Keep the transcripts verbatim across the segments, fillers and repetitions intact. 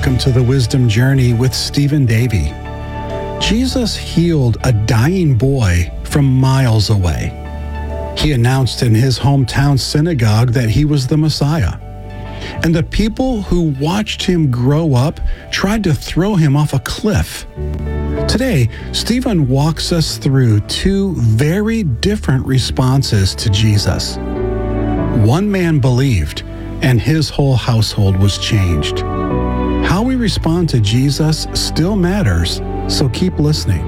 Welcome to the Wisdom Journey with Stephen Davey. Jesus healed a dying boy from miles away. He announced in his hometown synagogue that he was the Messiah. And the people who watched him grow up tried to throw him off a cliff. Today, Stephen walks us through two very different responses to Jesus. One man believed, and his whole household was changed. How we respond to Jesus still matters, so keep listening.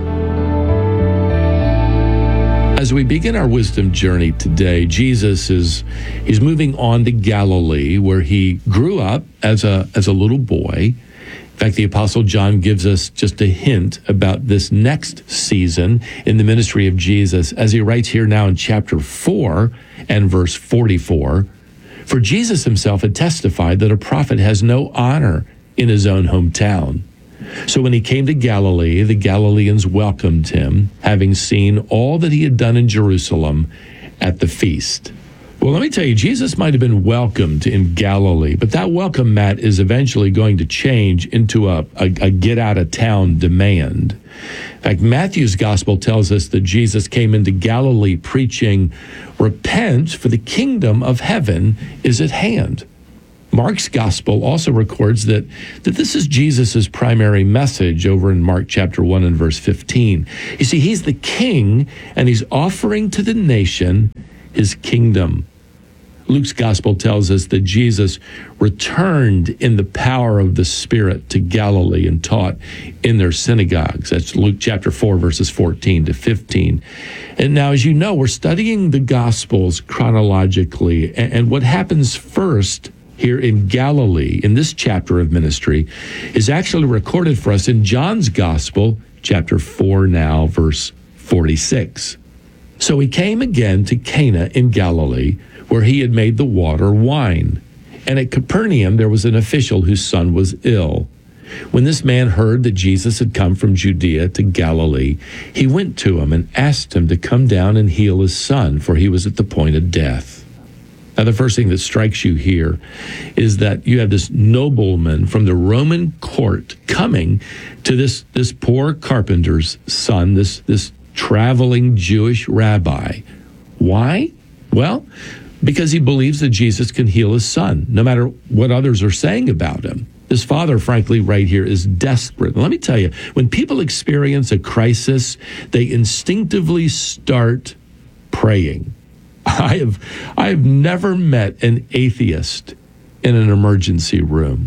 As we begin our wisdom journey today, Jesus is he's moving on to Galilee, where he grew up as a as a little boy. In fact, the Apostle John gives us just a hint about this next season in the ministry of Jesus, as he writes here now in chapter four and verse forty-four. For Jesus himself had testified that a prophet has no honor in his own hometown. So when he came to Galilee, the Galileans welcomed him, having seen all that he had done in Jerusalem at the feast. Well, let me tell you, Jesus might have been welcomed in Galilee, but that welcome mat is eventually going to change into a, a, a get-out-of-town demand. In fact, Matthew's gospel tells us that Jesus came into Galilee preaching, "Repent, for the kingdom of heaven is at hand." Mark's gospel also records that, that this is Jesus' primary message over in Mark chapter one and verse fifteen. You see, he's the king, and he's offering to the nation his kingdom. Luke's gospel tells us that Jesus returned in the power of the Spirit to Galilee and taught in their synagogues. That's Luke chapter four, verses fourteen to fifteen. And now, as you know, we're studying the gospels chronologically, and, and what happens first here in Galilee, in this chapter of ministry, is actually recorded for us in John's gospel, chapter four now, verse forty-six. So he came again to Cana in Galilee, where he had made the water wine. And at Capernaum there was an official whose son was ill. When this man heard that Jesus had come from Judea to Galilee, he went to him and asked him to come down and heal his son, for he was at the point of death. Now, the first thing that strikes you here is that you have this nobleman from the Roman court coming to this, this poor carpenter's son, this, this traveling Jewish rabbi. Why? Well, because he believes that Jesus can heal his son, no matter what others are saying about him. His father, frankly, right here is desperate. Let me tell you, when people experience a crisis, they instinctively start praying. I have I have never met an atheist in an emergency room.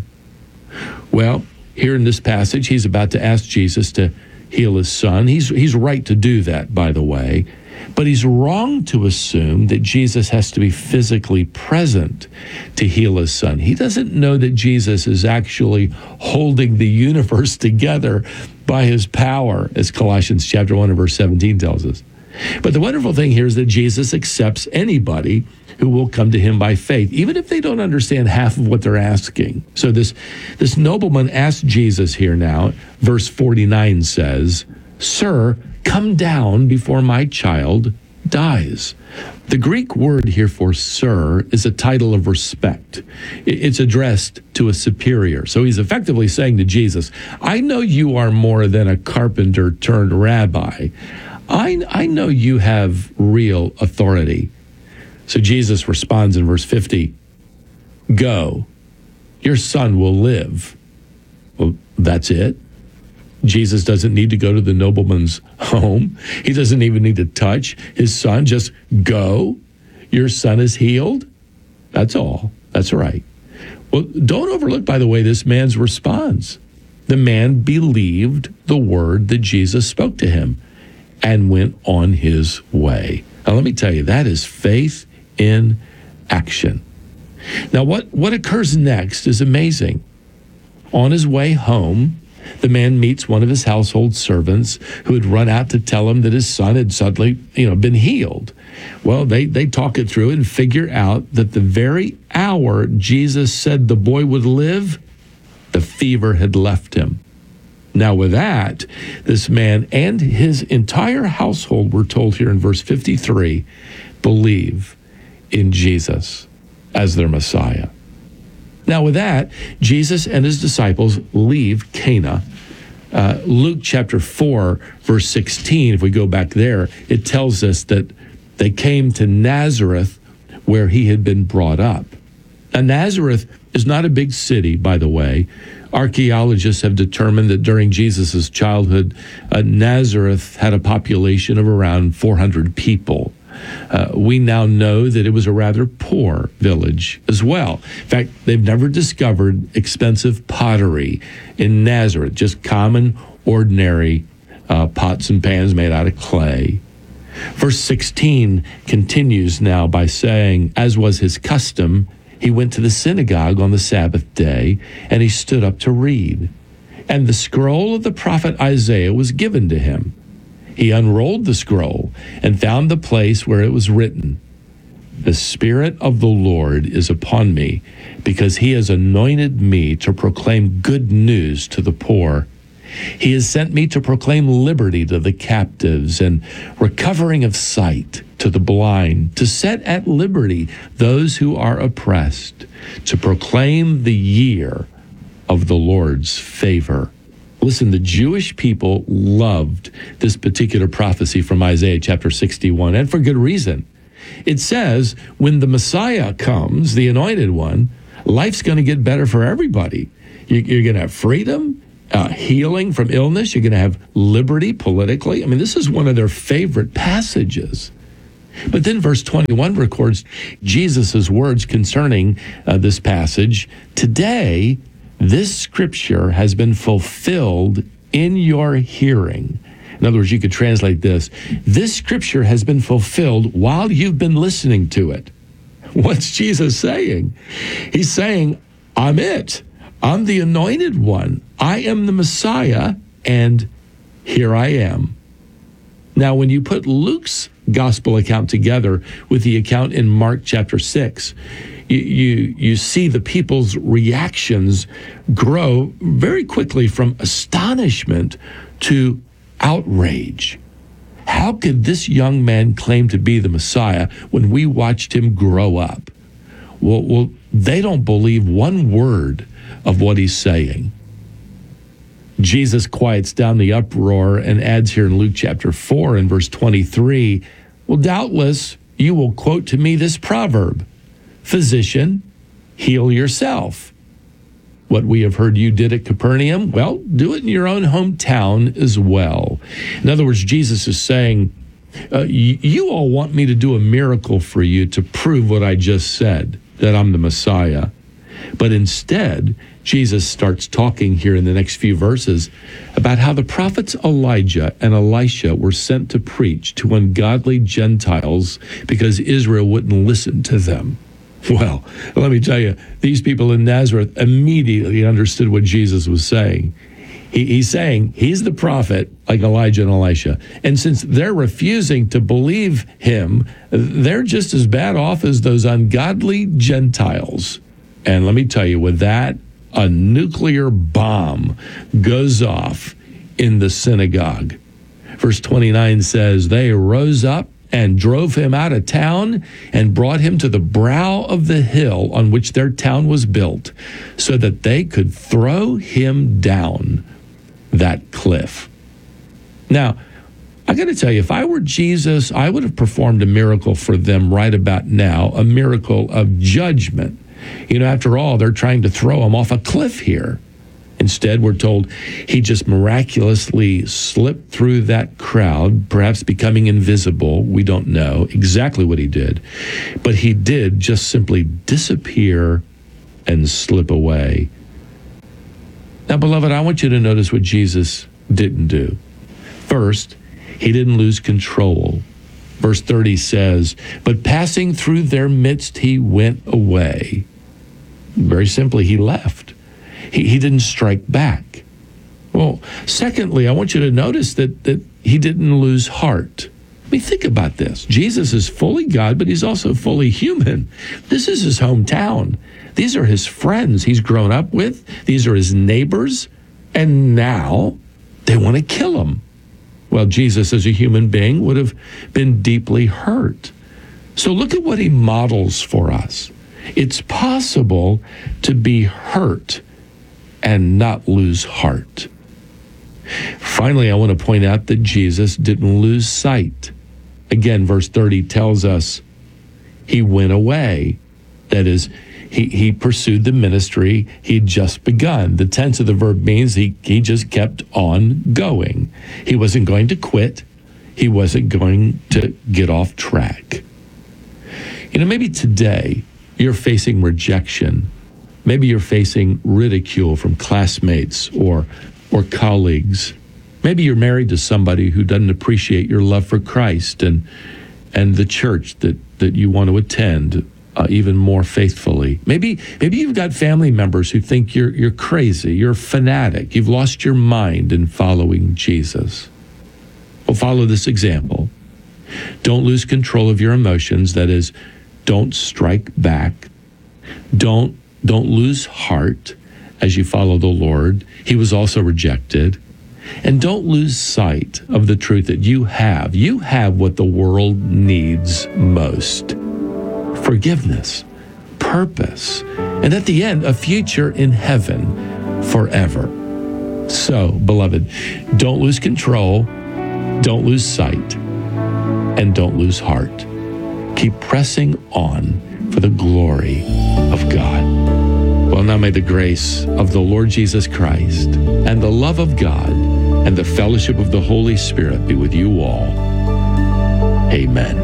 Well, here in this passage, he's about to ask Jesus to heal his son. He's he's right to do that, by the way, but he's wrong to assume that Jesus has to be physically present to heal his son. He doesn't know that Jesus is actually holding the universe together by his power, as Colossians chapter one and verse seventeen tells us. But the wonderful thing here is that Jesus accepts anybody who will come to him by faith, even if they don't understand half of what they're asking. So this, this nobleman asked Jesus here now, verse forty-nine says, "Sir, come down before my child dies." The Greek word here for sir is a title of respect. It's addressed to a superior. So he's effectively saying to Jesus, I know you are more than a carpenter turned rabbi. I, I know you have real authority. So Jesus responds in verse fifty, "Go, your son will live." Well, that's it. Jesus doesn't need to go to the nobleman's home. He doesn't even need to touch his son. Just go. Your son is healed. That's all. That's right. Well, don't overlook, by the way, this man's response. The man believed the word that Jesus spoke to him and went on his way. Now, let me tell you, that is faith in action. Now, what, what occurs next is amazing. On his way home, the man meets one of his household servants who had run out to tell him that his son had suddenly, you know, been healed. Well, they, they talk it through and figure out that the very hour Jesus said the boy would live, the fever had left him. Now, with that, this man and his entire household, we're told here in verse fifty-three, believe in Jesus as their Messiah. Now with that, Jesus and his disciples leave Cana. Uh, Luke chapter four, verse sixteen, if we go back there, it tells us that they came to Nazareth where he had been brought up. Now, Nazareth is not a big city, by the way. Archaeologists have determined that during Jesus' childhood, uh, Nazareth had a population of around four hundred people. Uh, we now know that it was a rather poor village as well. In fact, they've never discovered expensive pottery in Nazareth, just common, ordinary uh, pots and pans made out of clay. Verse sixteen continues now by saying, as was his custom, he went to the synagogue on the Sabbath day, and he stood up to read. And the scroll of the prophet Isaiah was given to him. He unrolled the scroll and found the place where it was written, "The Spirit of the Lord is upon me, because he has anointed me to proclaim good news to the poor. He has sent me to proclaim liberty to the captives and recovering of sight to the blind, to set at liberty those who are oppressed, to proclaim the year of the Lord's favor." Listen, the Jewish people loved this particular prophecy from Isaiah chapter sixty-one, and for good reason. It says, when the Messiah comes, the anointed one, life's going to get better for everybody. You're going to have freedom, uh, healing from illness. You're going to have liberty politically. I mean, this is one of their favorite passages. But then verse twenty-one records Jesus' words concerning uh, this passage. Today, this scripture has been fulfilled in your hearing. In other words, you could translate this. This scripture has been fulfilled while you've been listening to it. What's Jesus saying? He's saying, I'm it. I'm the anointed one. I am the Messiah, and here I am. Now, when you put Luke's gospel account together with the account in Mark chapter six, you, you, you see the people's reactions grow very quickly from astonishment to outrage. How could this young man claim to be the Messiah when we watched him grow up? Well, well, they don't believe one word of what he's saying. Jesus quiets down the uproar and adds here in Luke chapter four and verse twenty-three, well, doubtless you will quote to me this proverb, "Physician, heal yourself. What we have heard you did at Capernaum, well, do it in your own hometown as well." In other words, Jesus is saying, uh, you all want me to do a miracle for you to prove what I just said, that I'm the Messiah. But instead, Jesus starts talking here in the next few verses about how the prophets Elijah and Elisha were sent to preach to ungodly Gentiles because Israel wouldn't listen to them. Well, let me tell you, these people in Nazareth immediately understood what Jesus was saying. He, he's saying he's the prophet like Elijah and Elisha. And since they're refusing to believe him, they're just as bad off as those ungodly Gentiles. And let me tell you, with that, a nuclear bomb goes off in the synagogue. Verse twenty-nine says, they rose up and drove him out of town and brought him to the brow of the hill on which their town was built, so that they could throw him down that cliff. Now, I got to tell you, if I were Jesus, I would have performed a miracle for them right about now, a miracle of judgment. You know, after all, they're trying to throw him off a cliff here. Instead, we're told he just miraculously slipped through that crowd, perhaps becoming invisible. We don't know exactly what he did. But he did just simply disappear and slip away. Now, beloved, I want you to notice what Jesus didn't do. First, he didn't lose control. Verse thirty says, but passing through their midst, he went away. Very simply, he left. He, he didn't strike back. Well, secondly, I want you to notice that, that he didn't lose heart. I mean, think about this. Jesus is fully God, but he's also fully human. This is his hometown. These are his friends he's grown up with. These are his neighbors. And now they want to kill him. Well, Jesus, as a human being, would have been deeply hurt. So look at what he models for us. It's possible to be hurt and not lose heart. Finally, I want to point out that Jesus didn't lose sight. Again, verse thirty tells us he went away. That is, he, he pursued the ministry he'd just begun. The tense of the verb means he, he just kept on going. He wasn't going to quit. He wasn't going to get off track. You know, maybe today you're facing rejection. Maybe you're facing ridicule from classmates or or colleagues. Maybe you're married to somebody who doesn't appreciate your love for Christ and and the church that, that you want to attend uh, even more faithfully. Maybe maybe you've got family members who think you're you're crazy, you're a fanatic, you've lost your mind in following Jesus. Well, follow this example. Don't lose control of your emotions. That is, don't strike back. Don't don't lose heart as you follow the Lord. He was also rejected. And don't lose sight of the truth that you have. You have what the world needs most: forgiveness, purpose, and at the end, a future in heaven forever. So, beloved, don't lose control, don't lose sight, and don't lose heart. Keep pressing on for the glory of God. Well, now may the grace of the Lord Jesus Christ and the love of God and the fellowship of the Holy Spirit be with you all. Amen.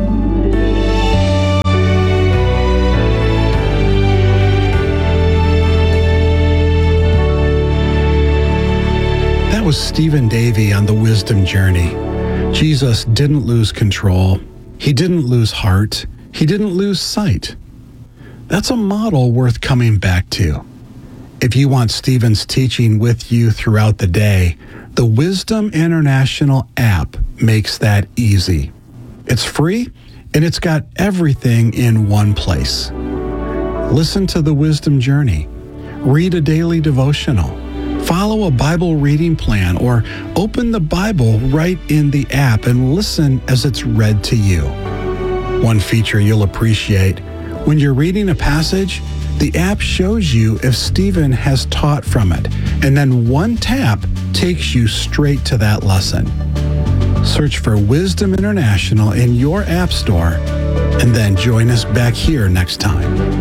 That was Stephen Davey on the Wisdom Journey. Jesus didn't lose control. He didn't lose heart. He didn't lose sight. That's a model worth coming back to. If you want Stephen's teaching with you throughout the day, the Wisdom International app makes that easy. It's free, and it's got everything in one place. Listen to the Wisdom Journey. Read a daily devotional. Follow a Bible reading plan, or open the Bible right in the app and listen as it's read to you. One feature you'll appreciate: when you're reading a passage, the app shows you if Stephen has taught from it, and then one tap takes you straight to that lesson. Search for Wisdom International in your app store, and then join us back here next time.